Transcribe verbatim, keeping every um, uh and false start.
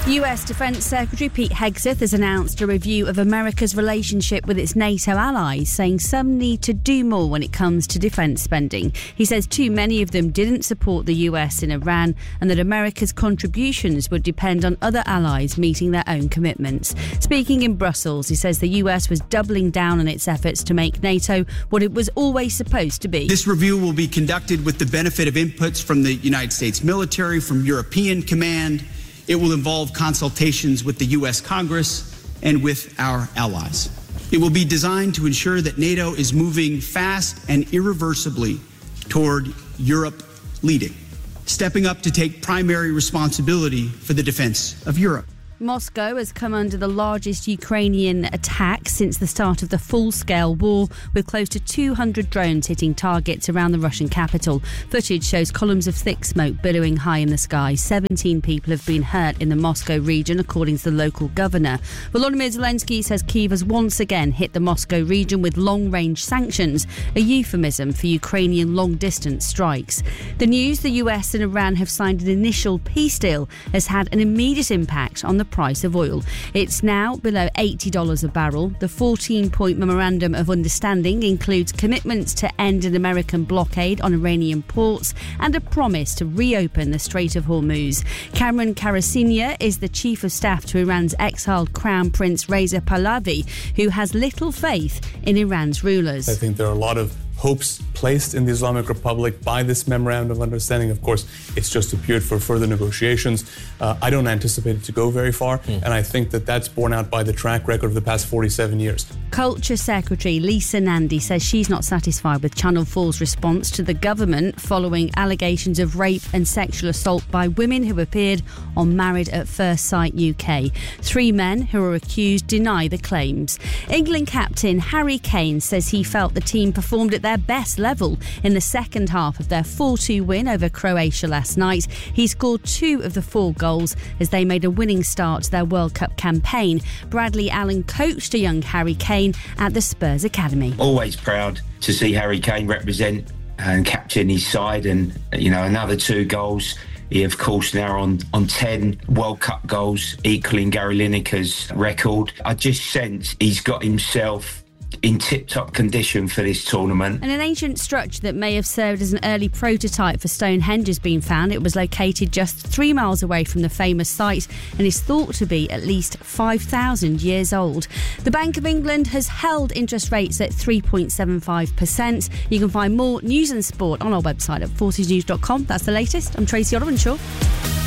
U S Defence Secretary Pete Hegseth has announced a review of America's relationship with its NATO allies, saying some need to do more when it comes to defence spending. He says too many of them didn't support the U S in Iran and that America's contributions would depend on other allies meeting their own commitments. Speaking in Brussels, he says the U S was doubling down on its efforts to make NATO what it was always supposed to be. This review will be conducted with the benefit of inputs from the United States military, from European Command. It will involve consultations with the U S Congress and with our allies. It will be designed to ensure that NATO is moving fast and irreversibly toward Europe leading, stepping up to take primary responsibility for the defense of Europe. Moscow has come under the largest Ukrainian attack since the start of the full-scale war, with close to two hundred drones hitting targets around the Russian capital. Footage shows columns of thick smoke billowing high in the sky. seventeen people have been hurt in the Moscow region, according to the local governor. Volodymyr Zelensky says Kyiv has once again hit the Moscow region with long-range sanctions, a euphemism for Ukrainian long-distance strikes. The news the U S and Iran have signed an initial peace deal has had an immediate impact on the price of oil. It's now below eighty dollars a barrel. The fourteen-point memorandum of understanding includes commitments to end an American blockade on Iranian ports and a promise to reopen the Strait of Hormuz. Cameron Karasinia is the chief of staff to Iran's exiled Crown Prince Reza Pahlavi, who has little faith in Iran's rulers. I think there are a lot of hopes placed in the Islamic Republic by this memorandum of understanding. Of course, it's just appeared for further negotiations. Uh, I don't anticipate it to go very far, mm. and I think that that's borne out by the track record of the past forty-seven years. Culture Secretary Lisa Nandy says she's not satisfied with Channel four's response to the government following allegations of rape and sexual assault by women who appeared on Married at First Sight U K. Three men who are accused deny the claims. England captain Harry Kane says he felt the team performed at their best level in the second half of their four two win over Croatia last night. He scored two of the four goals as they made a winning start to their World Cup campaign. Bradley Allen coached a young Harry Kane at the Spurs Academy. Always proud to see Harry Kane represent and captain his side, and you know, another two goals. He, of course, now on, on ten World Cup goals, equaling Gary Lineker's record. I just sense he's got himself in tip-top condition for this tournament. And an ancient structure that may have served as an early prototype for Stonehenge has been found. It was located just three miles away from the famous site and is thought to be at least five thousand years old. The Bank of England has held interest rates at three point seven five percent. You can find more news and sport on our website at forces news dot com. That's the latest. I'm Tracy Otterenshaw.